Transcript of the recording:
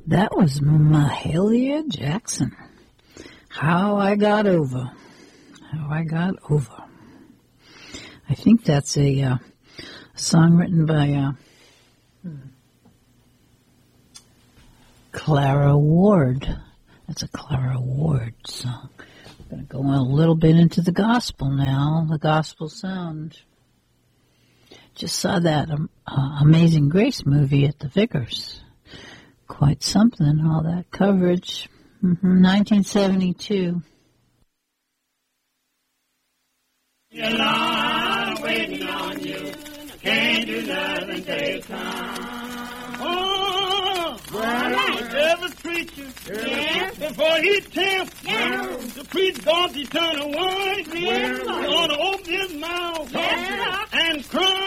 That was Mahalia Jackson. How I Got Over. How I Got Over. I think that's a song written by Clara Ward. That's a Clara Ward song. I'm going to go a little bit into the gospel now, the gospel sound. Just saw that Amazing Grace movie at the Vickers. Quite something, all that coverage. 1972. Your Lord waiting on you. Can't do nothing till come. Oh, well, every preacher, before he tempts, the preacher got to turn away. He's going to open his mouth and cry.